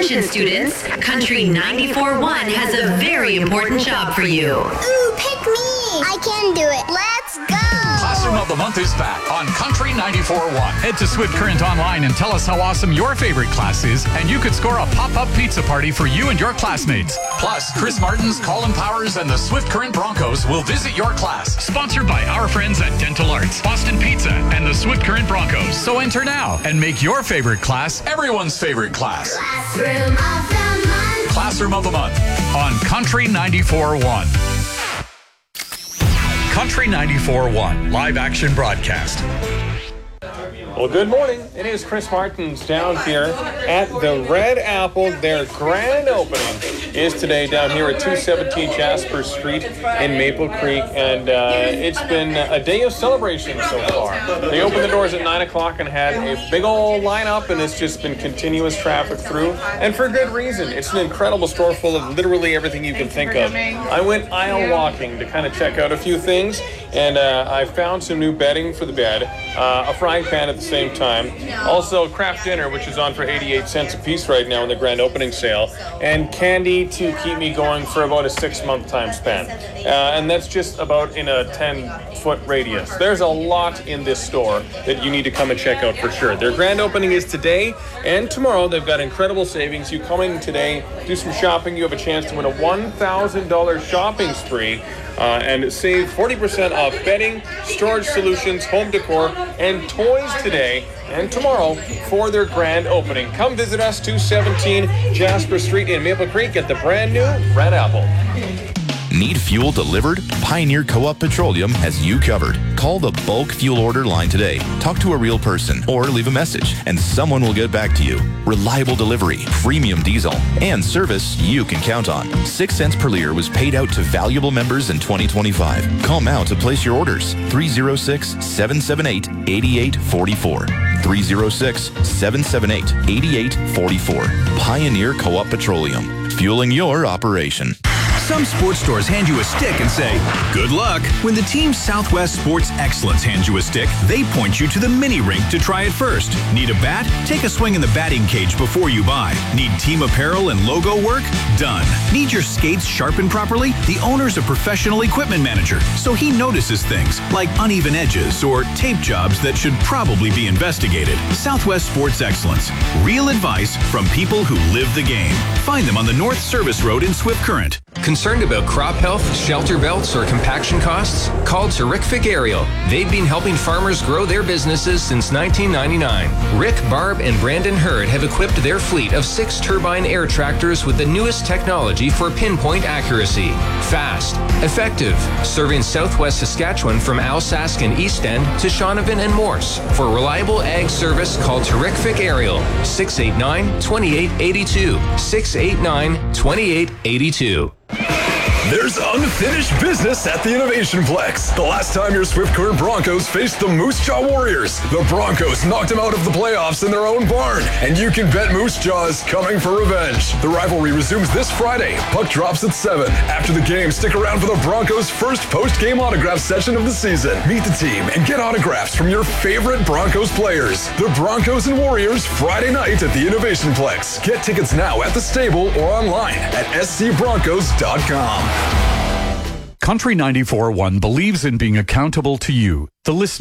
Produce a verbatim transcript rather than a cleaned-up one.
Attention students, Country ninety-four point one has a very important job for you. Ooh, pick me! I can do it. Let's go! Classroom of the Month is back on Country ninety-four point one. Head to Swift Current online and tell us how awesome your favorite class is, and you could score a pop-up pizza party for you and your classmates. Plus, Chris Martins, Colin Powers, and the Swift Current Broncos will visit your class. Sponsored by our friends at Dental Arts, Boston Pizza, and the Swift Current Broncos. So enter now and make your favorite class everyone's favorite class. Classroom of the Month. Classroom of the Month on Country ninety-four point one. Country ninety-four point one live action broadcast. Well, good morning. It is Chris Martins down here at the Red Apple. Their grand opening is today down here at two seventeen Jasper Street in Maple Creek, and uh, it's been a day of celebration so far. They opened the doors at nine o'clock and had a big old lineup, and it's just been continuous traffic through, and for good reason. It's an incredible store full of literally everything you can think of. I went aisle walking to kind of check out a few things, and uh, I found some new bedding for the bed, uh, a frying pan at the same time, also craft dinner, which is on for eighty-eight cents a piece right now in the grand opening sale, and candy to keep me going for about a six-month time span. Uh, and that's just about in a ten-foot radius. There's a lot in this store that you need to come and check out for sure. Their grand opening is today and tomorrow. They've got incredible savings. You come in today, do some shopping, you have a chance to win a one thousand dollars shopping spree. Uh, and save forty percent off bedding, storage solutions, home decor, and toys today and tomorrow for their grand opening. Come visit us, two seventeen Jasper Street in Maple Creek at the brand new Red Apple. Need fuel delivered? Pioneer Co-op Petroleum has you covered. Call the bulk fuel order line today. Talk to a real person or leave a message, and someone will get back to you. Reliable delivery, premium diesel, and service you can count on. Six cents per liter was paid out to valuable members in twenty twenty-five. Call now to place your orders. three oh six, seven seven eight, eight eight four four. three oh six, seven seven eight, eight eight four four. Pioneer Co-op Petroleum. Fueling your operation. Some sports stores hand you a stick and say, good luck. When the team Southwest Sports Excellence hands you a stick, they point you to the mini rink to try it first. Need a bat? Take a swing in the batting cage before you buy. Need team apparel and logo work? Done. Need your skates sharpened properly? The owner's a professional equipment manager, so he notices things like uneven edges or tape jobs that should probably be investigated. Southwest Sports Excellence. Real advice from people who live the game. Find them on the North Service Road in Swift Current. Concerned about crop health, shelter belts, or compaction costs? Call Terrific Aerial. They've been helping farmers grow their businesses since nineteen ninety-nine. Rick, Barb, and Brandon Hurd have equipped their fleet of six turbine air tractors with the newest technology for pinpoint accuracy. Fast, effective, serving southwest Saskatchewan from Alsask and East End to Shaunavon and Morse. For reliable ag service, call Terrific Aerial. six eight nine, two eight eight two. six eight nine, two eight eight two. There's unfinished business at the Innovation Plex. The last time your Swift Current Broncos faced the Moose Jaw Warriors, the Broncos knocked them out of the playoffs in their own barn, and you can bet Moose Jaw is coming for revenge. The rivalry resumes this Friday. Puck drops at seven. After the game, stick around for the Broncos' first post-game autograph session of the season. Meet the team and get autographs from your favorite Broncos players. The Broncos and Warriors Friday night at the Innovation Plex. Get tickets now at the stable or online at s c broncos dot com. Country ninety-four point one believes in being accountable to you, the listener.